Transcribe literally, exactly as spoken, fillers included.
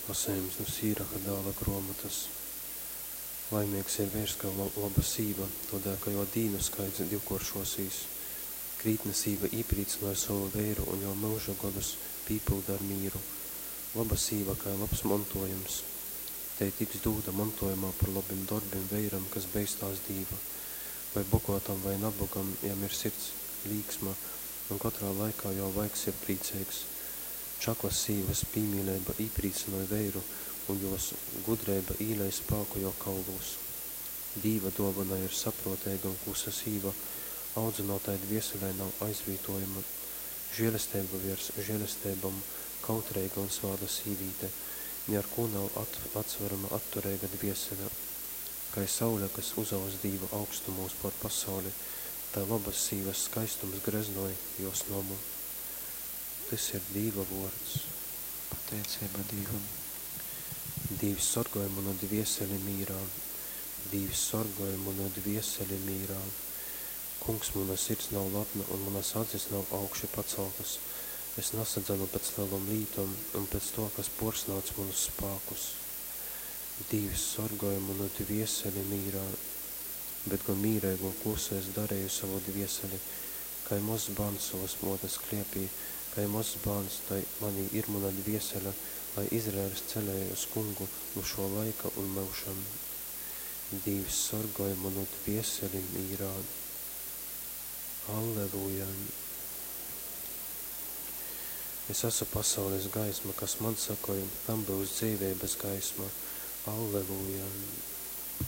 Lasējums no Sīraka dāla grāmatas. Laimīgs ir vīrs, kā laba sīva, todēļ, ka jau dīnu skaits divkoršosīs. Krītne sīva īprīcināja savu veiru un jau mūža godus pīpilda ar mīru. Laba sīva, kā labs mantojums. Tei tiks dūda mantojumā par labiem darbiem veiram, kas beistās dīva. Vai bogotam vai nabogam, jām ir sirds līksma, un katrā laikā jau vaigs ir prīceigs. Čaklas sīvas pīmīlēba īprīcināja veiru, un jos gudrēba īlēja spāku jau kaulos. Dīva dovana ir saprotēga un klusa sīva, audzinātāja dvieselē nav aizvītojuma. Žēlestēba virs žēlestēbam, kautreiga un svāda sīvīte, ne ar ko nav at, atsverama atturēga dvieselē. Kai saule, kas uzaus dīva augstumos par pasauli, tā labas sīvas skaistums greznoja jos nomu. Tas ir Dīva vārds. Pateicība Dīvam. Dīvs sorgoja manu dvieseli mīrā. Dīvs sorgoja manu dvieseli mīrā. Kungs, mana sirds nav latna un manas acis nav augši paceltas. Es nasadzenu pēc lielom lītom un pēc to, kas porsnāc manus spākus. Dīvs sorgoja manu dvieseli mīrā, bet gan mīrēgu un klusu es darēju savu dvieseli, kai mozs bērns savas motas kliepī, kai mozs bērns, tai manī ir mana dviesele, lai Izraēlis celēja uz kungu no šo laika un mūžam. Dīvs sorgoja manu dvieseli mīrā. Alleluja! Es esmu pasaules gaisma, kas man sakoja, tam būs dzīvības gaisma. Alleluja!